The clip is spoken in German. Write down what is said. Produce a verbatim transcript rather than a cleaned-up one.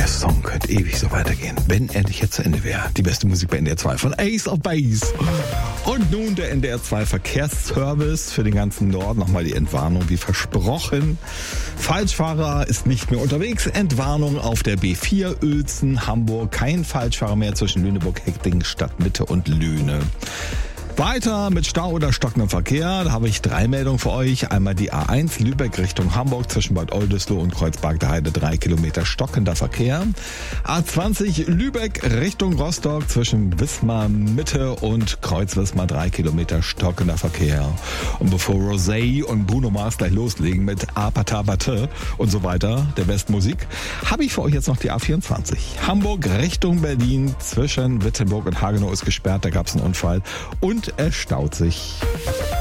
Der Song könnte ewig so weitergehen, wenn er nicht jetzt zu Ende wäre. Die beste Musik bei N D R zwei von Ace of Base. Und nun der N D R zwei Verkehrsservice für den ganzen Norden. Nochmal die Entwarnung wie versprochen. Falschfahrer ist nicht mehr unterwegs. Entwarnung auf der B vier Uelzen, Hamburg. Kein Falschfahrer mehr zwischen Lüneburg, Heckding, Stadtmitte und Lüne. Weiter mit Stau oder stockendem Verkehr. Da habe ich drei Meldungen für euch. Einmal die A eins Lübeck Richtung Hamburg zwischen Bad Oldesloe und Kreuzberg der Heide, drei Kilometer stockender Verkehr. A zwanzig Lübeck Richtung Rostock zwischen Wismar Mitte und Kreuz-Wismar, drei Kilometer stockender Verkehr. Und bevor Rosé und Bruno Mars gleich loslegen mit Apatabate und so weiter, der besten Musik, habe ich für euch jetzt noch die A vierundzwanzig. Hamburg Richtung Berlin zwischen Wittenburg und Hagenow ist gesperrt, da gab es einen Unfall und es staut sich.